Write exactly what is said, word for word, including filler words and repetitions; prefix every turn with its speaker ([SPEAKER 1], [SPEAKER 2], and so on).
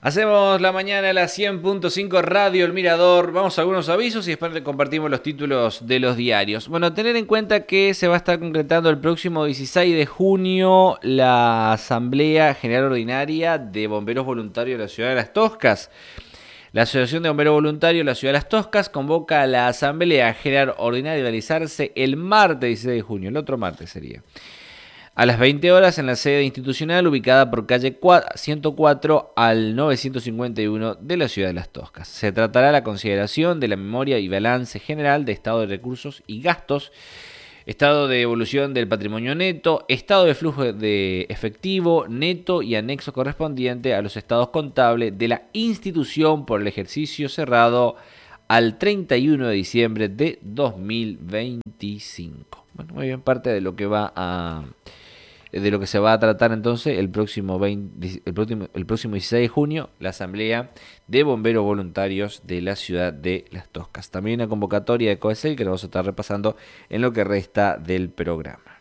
[SPEAKER 1] Hacemos la mañana a la cien punto cinco Radio El Mirador. Vamos a algunos avisos y después compartimos los títulos de los diarios. Bueno, tener en cuenta que se va a estar concretando el próximo dieciséis de junio la Asamblea General Ordinaria de Bomberos Voluntarios de la Ciudad de Las Toscas. La Asociación de Bomberos Voluntarios de la Ciudad de Las Toscas convoca a la Asamblea General Ordinaria a realizarse el martes dieciséis de junio, el otro martes sería, a las veinte horas en la sede institucional ubicada por calle ciento cuatro al novecientos cincuenta y uno de la Ciudad de Las Toscas. Se tratará la consideración de la memoria y balance general de estado de recursos y gastos, estado de evolución del patrimonio neto, estado de flujo de efectivo neto y anexo correspondiente a los estados contables de la institución por el ejercicio cerrado al treinta y uno de diciembre de dos mil veinticinco. Bueno, muy bien, parte de lo que va a de lo que se va a tratar entonces el próximo, veinte, el próximo, el próximo dieciséis de junio, la Asamblea de Bomberos Voluntarios de la Ciudad de Las Toscas. También una convocatoria de COESEL que lo vamos a estar repasando en lo que resta del programa.